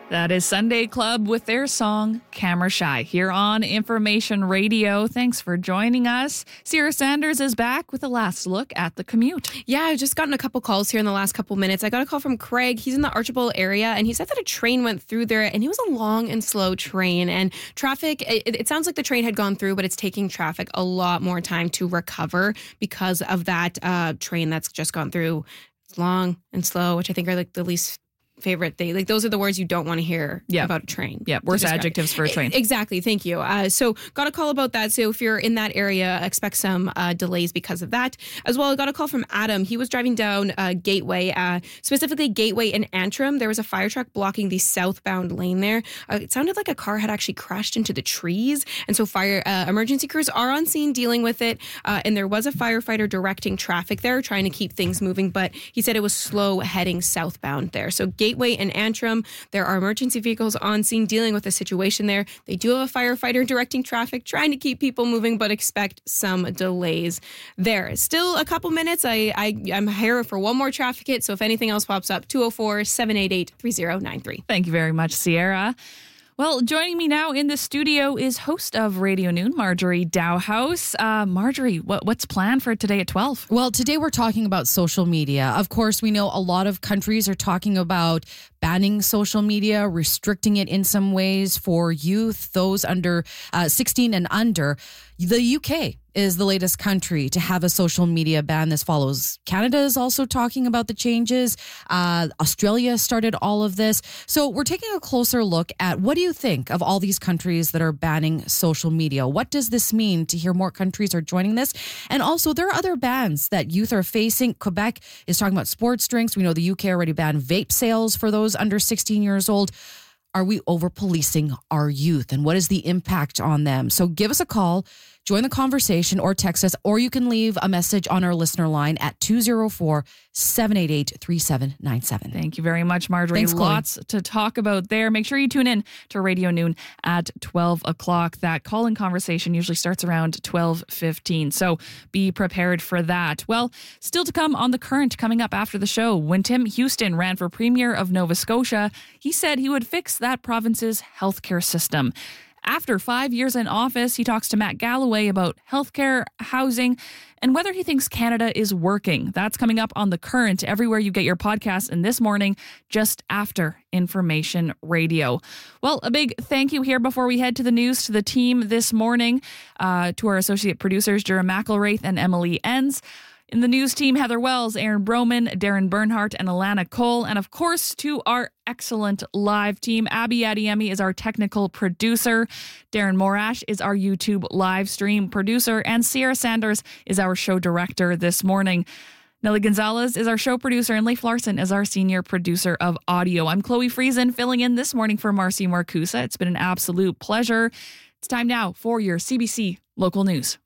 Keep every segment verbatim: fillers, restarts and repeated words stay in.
That is Sunday Club with their song Camera Shy here on Information Radio. Thanks for joining us. Sierra Sanders is back with a last look at the commute. Yeah, I've just gotten a couple calls here in the last couple minutes. I got a call from Craig. He's in the Archibald area, and he said that a train went through there, and it was a long and slow train. And traffic, it, it sounds like the train had gone through, but it's taking traffic a lot more time to recover because of that uh, train that's just gone through. It's long and slow, which I think are like the least favorite thing. Like those are the words you don't want to hear yep. about a train. Yeah, worst adjectives for a train. Exactly. Thank you. Uh, so got a call about that. So if you're in that area, expect some uh, delays because of that. As well, I got a call from Adam. He was driving down uh, Gateway, uh, specifically Gateway in Antrim. There was a fire truck blocking the southbound lane there. Uh, it sounded like a car had actually crashed into the trees. And so fire uh, emergency crews are on scene dealing with it. Uh, and there was a firefighter directing traffic there, trying to keep things moving. But he said it was slow heading southbound there. So Gateway and Antrim, there are emergency vehicles on scene dealing with the situation there. They do have a firefighter directing traffic, trying to keep people moving, but expect some delays there. Still a couple minutes. I, I, I'm here for one more traffic hit, so if anything else pops up, two oh four, seven eight eight, three oh nine three. Thank you very much, Sierra. Well, joining me now in the studio is host of Radio Noon, Marjorie Dowhouse. Uh, Marjorie, what, what's planned for today at twelve? Well, today we're talking about social media. Of course, we know a lot of countries are talking about banning social media, restricting it in some ways for youth, those under uh, sixteen and under. The U K is the latest country to have a social media ban. This follows Canada is also talking about the changes. Uh, Australia started all of this. So we're taking a closer look at what do you think of all these countries that are banning social media? What does this mean to hear more countries are joining this? And also there are other bans that youth are facing. Quebec is talking about sports drinks. We know the U K already banned vape sales for those under sixteen years old. Are we over-policing our youth? And what is the impact on them? So give us a call, join the conversation, or text us, or you can leave a message on our listener line at two oh four, seven eight eight, three seven nine seven. Thank you very much, Marjorie. Thanks, Chloe. Lots to talk about there. Make sure you tune in to Radio Noon at twelve o'clock. That call-in conversation usually starts around twelve fifteen, so be prepared for that. Well, still to come on The Current coming up after the show. When Tim Houston ran for Premier of Nova Scotia, he said he would fix that province's healthcare system. After five years in office, he talks to Matt Galloway about healthcare, housing, and whether he thinks Canada is working. That's coming up on The Current, everywhere you get your podcasts, and this morning, just after Information Radio. Well, a big thank you here before we head to the news to the team this morning, uh, to our associate producers, Jerem McElwraith and Emily Enns. In the news team, Heather Wells, Aaron Broman, Darren Bernhardt, and Alana Cole. And of course, to our excellent live team, Abby Adiemi is our technical producer. Darren Morash is our YouTube live stream producer. And Sierra Sanders is our show director this morning. Nelly Gonzalez is our show producer, and Leif Larson is our senior producer of audio. I'm Chloe Friesen, filling in this morning for Marcy Marcusa. It's been an absolute pleasure. It's time now for your C B C Local News.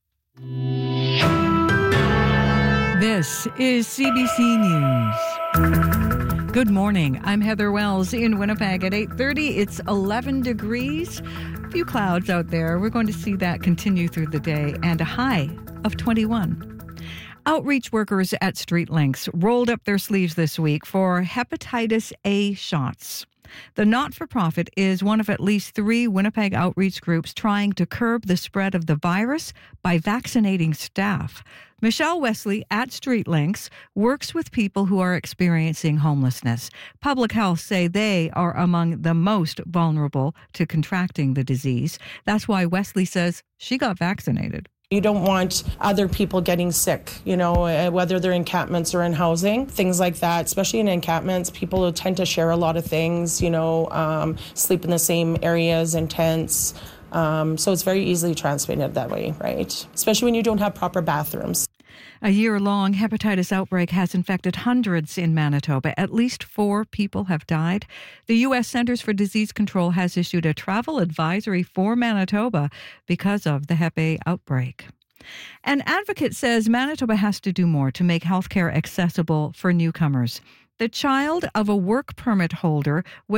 This is C B C News. Good morning. I'm Heather Wells in Winnipeg at eight thirty. It's eleven degrees. A few clouds out there. We're going to see that continue through the day, and a high of twenty-one. Outreach workers at StreetLinks rolled up their sleeves this week for hepatitis A shots. The not-for-profit is one of at least three Winnipeg outreach groups trying to curb the spread of the virus by vaccinating staff. Michelle Wesley at StreetLinks works with people who are experiencing homelessness. Public Health say they are among the most vulnerable to contracting the disease. That's why Wesley says she got vaccinated. You don't want other people getting sick, you know, whether they're in encampments or in housing, things like that, especially in encampments. People tend to share a lot of things, you know, um, sleep in the same areas and tents. Um, so it's very easily transmitted that way, right? Especially when you don't have proper bathrooms. A year-long hepatitis outbreak has infected hundreds in Manitoba. At least four people have died. The U S Centers for Disease Control has issued a travel advisory for Manitoba because of the Hep A outbreak. An advocate says Manitoba has to do more to make healthcare accessible for newcomers. The child of a work permit holder was